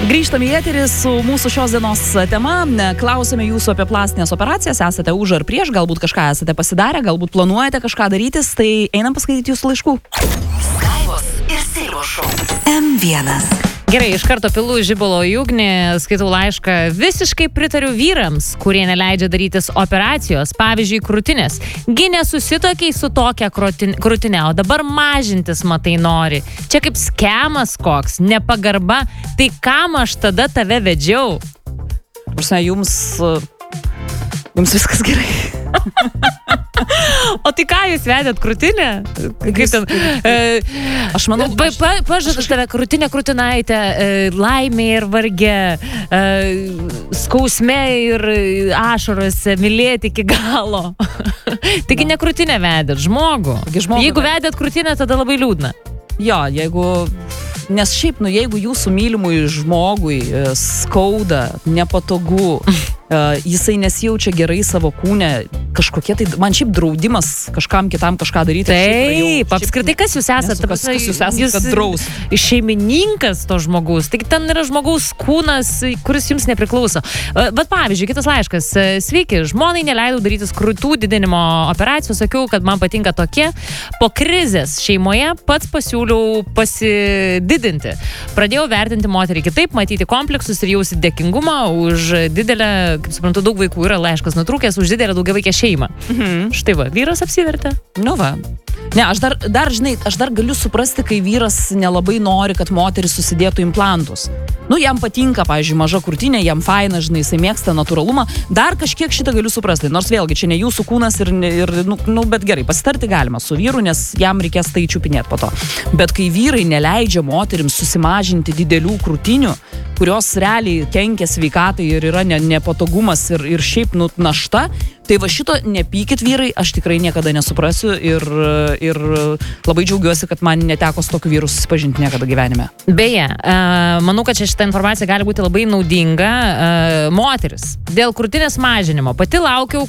Grįžtame į eterį su mūsų šios dienos tema. Klausime jūsų apie plastinės operacijas. Esate už ar prieš, galbūt kažką esate pasidarę, galbūt planuojate kažką darytis, tai einam paskaityti jūsų laiškų. Skaivos ir Silvos šou. M1. Gerai, iš karto pilu žibalo į ugnį, skaitau laišką. Visiškai pritariu vyrams, kurie neleidžia darytis operacijos, pavyzdžiui, krūtinės. Gi nesusitokiai su tokia krūtinė, o dabar mažintis matai nori. Čia kaip skemas koks, nepagarba. Tai kam aš tada tave vedžiau? Prasme, jums viskas gerai. O tai ką jūs vedėt, krūtinę? Kaip ten? Aš manau, pažadu tave krūtinaitę, laimė ir varge, skausme ir ašarose, mylėti iki galo. Taigi ne krūtinę vedėt, žmogų. Jeigu vedėt krūtinę, tada labai liūdna. Jo, nes šiaip, jeigu jūsų mylimui žmogui skauda, nepatogu, jisai nesijaučia gerai savo kūne, kažkokie tai, man šiaip draudimas kažkam kitam kažką daryti. Taip, apskritai, kas jūs esate? Kas jūs esate, kad draus? Šeimininkas to žmogaus. Tik ten yra žmogaus kūnas, kuris jums nepriklauso. Bet pavyzdžiui, kitas laiškas. Sveiki, žmonai neleidau darytis krūtų didinimo operacijų, sakiau, kad man patinka tokie. Po krizės šeimoje pats pasiūliau pasididinti. Pradėjau vertinti moterį kitaip, matyti kompleksus ir jausti dėkingumą už didelę, kaip suprantu, daug vaikų yra laiškas nutrūkęs, už didelę daugiavaikę šeimą. Štai va, vyras apsivertė. Nu va. Ne, aš dar galiu suprasti, kai vyras nelabai nori, kad moteris susidėtų implantus. Jam patinka, pavyzdžiui, maža krūtinė, jam faina, jisai mėgsta natūralumą. Dar kažkiek šitą galiu suprasti, nors vėlgi čia ne jūsų kūnas bet gerai, pasitarti galima su vyru, nes jam reikės tai čiupinėti po to. Bet kai vyrai neleidžia moterims susimažinti didelių krūtinių, kurios realiai kenkia sveikatai ir yra nepatogumas ir šiaip našta, tai va šito nepykit vyrai, aš tikrai niekada nesuprasiu ir labai džiaugiuosi, kad man neteko su tokiu vyru susipažinti niekada gyvenime. Beje, manau, kad šitą informaciją gali būti labai naudinga. Moteris, dėl krūtinės mažinimo. Pati laukiu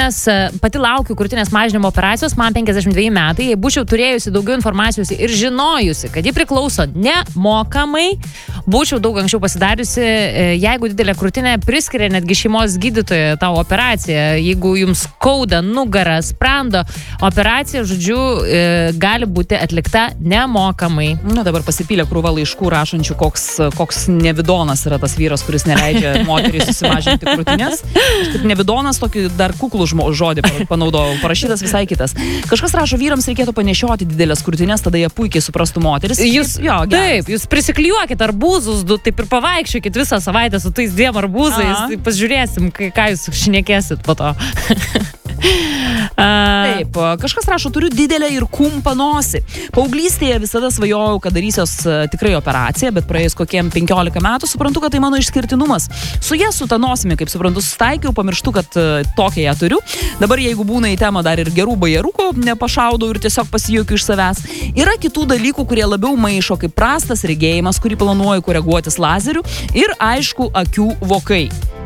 krūtinės mažinimo operacijos, man 52 metai, jei būčiau turėjusi daugiau informacijos ir žinojusi, kad ji priklauso nemokamai, būčiau daug anksčiau pasidariusi, jeigu didelė krūtinė priskiria netgi šeimos gydytoją tau operaciją, jeigu jums skauda nugarą, sprando, operacija, žodžiu, gali būti atlikta nemokamai. Dabar pasipylė krūva laiškų rašančių, koks nevidonas yra tas vyras, kuris neleidžia moteriai susimažinti krūtinės. Aš taip nevidonas, tokį dar kuklų žodį panaudojau, parašytas visai kitas. Kažkas rašo, vyrams reikėtų panešioti didelės krūtinės, tada jie puikiai suprastų moteris. Jūs prisiklijuokit arbūzus, taip ir pavaikščiokit visą savaitę su tais 2 arbūzais, tai pažiūrėsim, ką jūs šnekėsit po to. Taip, kažkas rašo, turiu didelę ir kumpą nosį. Paauglystėje visada svajojau, kad darysios tikrai operaciją, bet praėjus kokiem 15 metų suprantu, kad tai mano išskirtinumas. Su ta nosimi, kaip suprantu, susitaikiau, pamirštu, kad tokią ją turiu. Dabar jeigu būna į temą dar ir gerų bajerukų, nepašaudau ir tiesiog pasijuokiu iš savęs. Yra kitų dalykų, kurie labiau maišo, kaip prastas regėjimas, kurį planuoju koreguotis lazeriu ir aišku, akių vokai.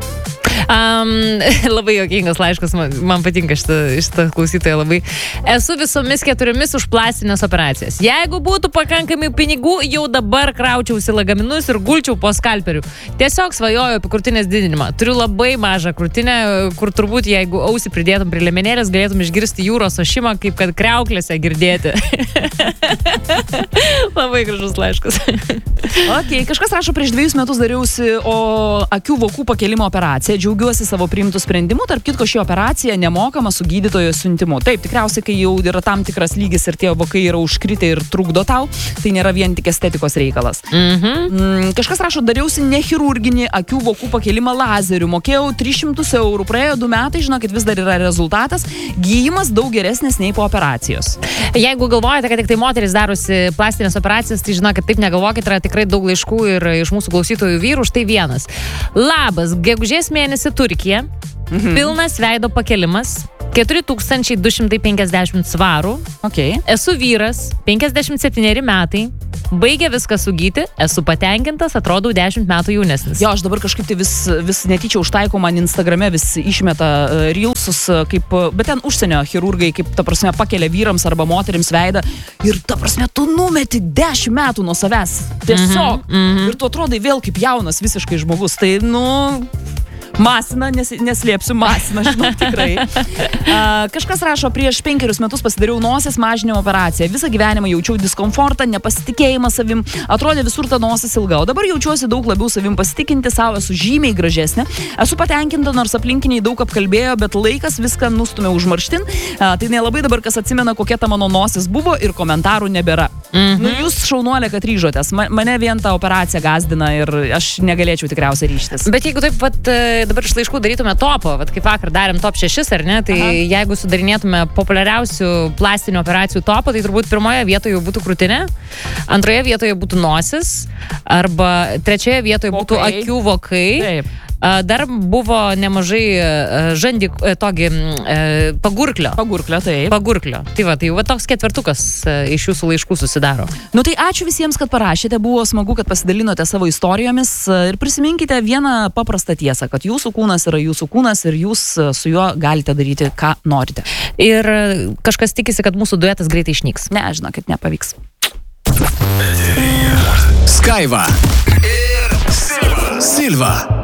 Labai juokingas laiškas, man patinka šitą klausytoją labai. Esu visomis 4 už plastinės operacijas. Jeigu būtų pakankamai pinigų, jau dabar kraučiausi lagaminus ir gulčiau po skalperių. Tiesiog svajoju apie krūtinės didinimą. Turiu labai mažą krūtinę, kur turbūt jeigu ausį pridėtum prie liemenėlės, galėtum išgirsti jūros ošimą, kaip kad kriauklėse girdėti. Labai gražus laiškas. Ok, kažkas rašo, prieš 2 metus dariausi akių vokų pakelimo operaciją. Džiaugiuosi savo priimtų sprendimų, tarp kitko ši operacija nemokama su gydytojo siuntimu. Taip, tikriausiai, kai jau yra tam tikras lygis ir tie vokai yra užkritę ir trukdo tau, tai nėra vien tik estetikos reikalas. Kažkas rašo, dariausi nechirurginį akių vokų pakelimą lazeriu, mokėjau 300 €, praėjo 2 metai, žinokit, vis dar yra rezultatas, gyjimas daug geresnis nei po operacijos. Jeigu galvojate, kad tik tai moteris darosi plastinės operacijas, tai žinokit, taip negalvokit, yra tikrai daug laiškų ir iš mūsų klausytojų vyrų, štai vienas. Labas, gegužės mėnesį Turkija, pilnas veido pakelimas, 4250 svarų. Okay. Esu vyras, 57 metai. Baigė viską sugyti, esu patenkintas, atrodau 10 metų jaunesnis. Jo, aš dabar kažkaip tai vis netyčia užtaikau, man Instagrame vis išmeta reelsus, kaip, bet ten užsienio chirurgai, kaip, ta prasme, pakelia vyrams arba moterims veidą ir, ta prasme, tu numeti 10 metų nuo savęs. Tiesiog. Ir tu atrodai vėl kaip jaunas visiškai žmogus. Tai, masina, neslėpsiu, masina, žinau, tikrai. Kažkas rašo, prieš 5 metus pasidariau nosies mažinimo operaciją. Visą gyvenimą jaučiau diskomfortą, nepasitikėjimą savim, atrodė visur ta nosis ilga. O dabar jaučiuosi daug labiau savim pasitikinti, savo esu žymiai gražesnė. Esu patenkinta, nors aplinkiniai daug apkalbėjo, bet laikas viską nustumė užmarštin. Tai nelabai dabar kas atsimena, kokia ta mano nosis buvo ir komentarų nebėra. Jūs šaunuolė, kad ryžotės. Mane vien ta operacija gazdina ir aš negalėčiau tikriausiai ryžtis. Bet jeigu taip pat dabar iš laiškų darytume topą, kaip vakar darėm top 6, ar ne, tai jeigu sudarinėtume populiariausių plastinių operacijų topą, tai turbūt pirmoje vietoje būtų krūtinė, antroje vietoje būtų nosis, arba trečioje vietoje būtų akių vokai. Taip. Dar buvo nemažai pagurklio. Pagurklio, taip. Pagurklio. Tai va, toks ketvertukas iš jūsų laiškų susidaro. Tai ačiū visiems, kad parašėte, buvo smagu, kad pasidalinote savo istorijomis ir prisiminkite vieną paprastą tiesą, kad jūsų kūnas yra jūsų kūnas ir jūs su juo galite daryti, ką norite. Ir kažkas tikisi, kad mūsų duetas greitai išnyks. Ne, žinokit, nepavyks. Skaiva ir Silva.